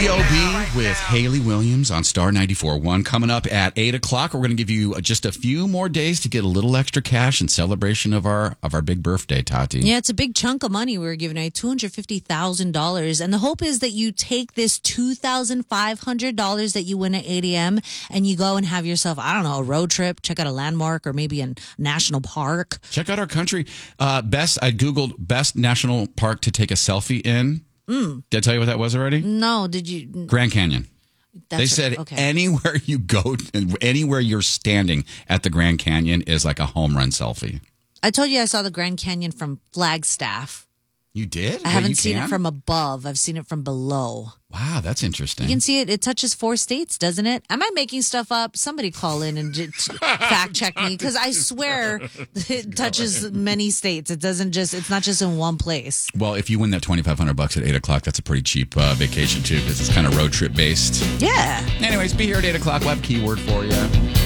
B.O.B. with Haley Williams on Star 94.1. Coming up at 8 o'clock, we're going to give you just a few more days to get a little extra cash in celebration of our big birthday, Tati. Yeah, it's a big chunk of money we're giving away, $250,000. And the hope is that you take this $2,500 that you win at ADM and you go and have yourself, I don't know, a road trip, check out a landmark or maybe a national park. Check out our country. I Googled best national park to take a selfie in. Did I tell you what that was already? No, did you? Grand Canyon. They said anywhere you go, anywhere you're standing at the Grand Canyon is like a home run selfie. I told you I saw the Grand Canyon from Flagstaff. You did? I haven't seen it from above. I've seen it from below. Wow, that's interesting. You can see it. It touches 4 states, doesn't it? Am I making stuff up? Somebody call in and fact check me, because I swear it touches many states. It doesn't just. It's not just in one place. Well, if you win that $2,500 at 8 o'clock, that's a pretty cheap vacation too, because it's kind of road trip based. Yeah. Anyways, be here at 8 o'clock. We'll have a keyword for you.